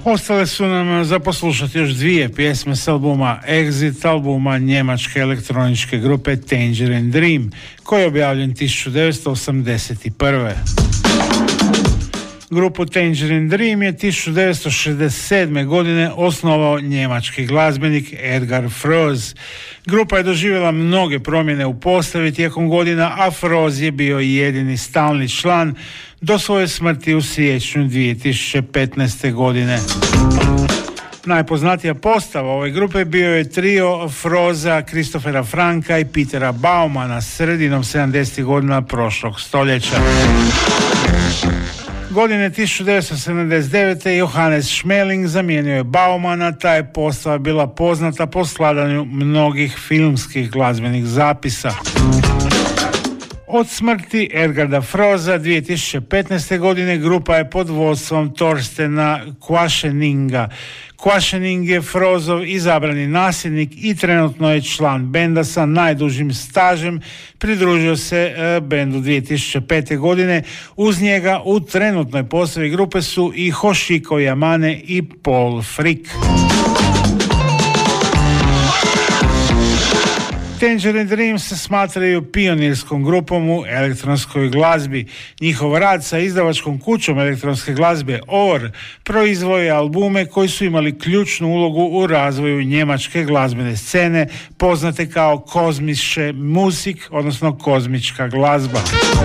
Ostale su nam za poslušati još dvije pjesme s albuma Exit, albuma njemačke elektroničke grupe Tangerine Dream, koji je objavljen 1981. Grupu Tangerine Dream je 1967. godine osnovao njemački glazbenik Edgar Froese. Grupa je doživjela mnoge promjene u postavi tijekom godina, a Froese je bio jedini stalni član do svoje smrti u siječnju 2015. godine. Najpoznatija postava ove grupe bio je trio Froesea, Christophera Franka i Petera Baumana sredinom 70. godina prošlog stoljeća. Godine 1979. Johannes Schmeling zamijenio je Baumana, ta je postava bila poznata po skladanju mnogih filmskih glazbenih zapisa. Od smrti Edgarda Froesea 2015. godine grupa je pod vodstvom Torstena Quascheninga. Quaschening je Froesov izabrani nasljednik i trenutno je član benda sa najdužim stažem. Pridružio se bendu 2005. godine. Uz njega u trenutnoj postavi grupe su i Hoshiko Yamane i Paul Frick. Tangerine Dream se smatraju pionirskom grupom u elektronskoj glazbi. Njihov rad sa izdavačkom kućom elektronske glazbe OR proizveo je albume koji su imali ključnu ulogu u razvoju njemačke glazbene scene, poznate kao kozmische Musik, odnosno kozmička glazba.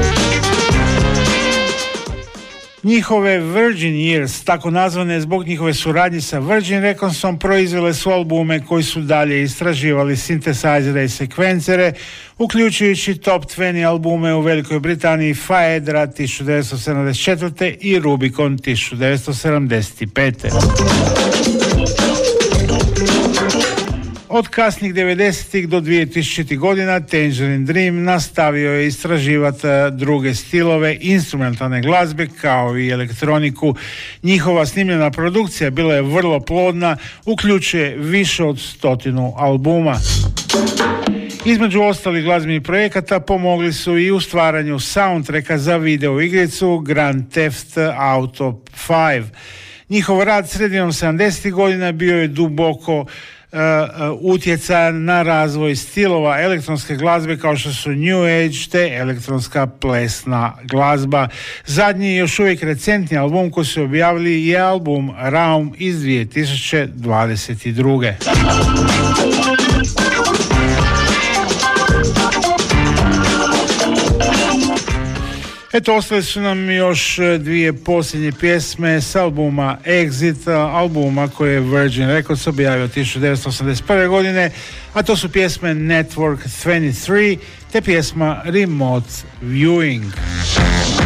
Njihove Virgin Years, tako nazvane zbog njihove suradnje sa Virgin Recordsom, proizvele su albume koji su dalje istraživali sintesajzere i sekvencere, uključujući top 20 albume u Velikoj Britaniji Phaedra 1974. i Rubicon 1975. Od kasnih 90-ih do 2000-ih godina Tangerine Dream nastavio je istraživati druge stilove instrumentalne glazbe kao i elektroniku. Njihova snimljena produkcija bila je vrlo plodna, uključuje više od 100 albuma. Između ostalih glazbenih projekata pomogli su i u stvaranju soundtracka za video igricu Grand Theft Auto 5. Njihov rad sredinom 70. godina bio je duboko utjecajan na razvoj stilova elektronske glazbe kao što su New Age te elektronska plesna glazba. Zadnji još uvijek recentni album koji su objavili je album Raum iz 2022. Eto, ostale su nam još dvije posljednje pjesme s albuma Exit, albuma koje je Virgin Records objavio 1981. godine, a to su pjesme Network 23 te pjesma Remote Viewing.